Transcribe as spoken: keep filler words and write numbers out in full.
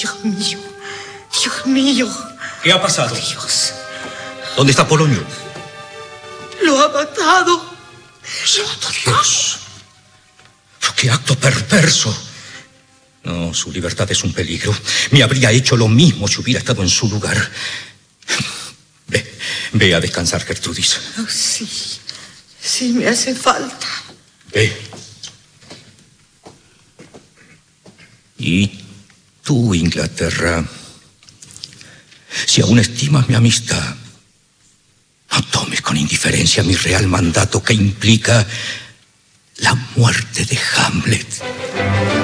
Dios mío, Dios mío. ¿Qué ha pasado? Dios. ¿Dónde está Polonio? Lo ha matado. ¡Santo Dios! ¡Qué acto perverso! No, su libertad es un peligro. Me habría hecho lo mismo si hubiera estado en su lugar. Ve, ve a descansar, Gertrudis. Oh, sí, sí me hace falta. Ve. Y tú, Inglaterra, si aún estimas mi amistad, no tomes con indiferencia mi real mandato que implica la muerte de Hamlet.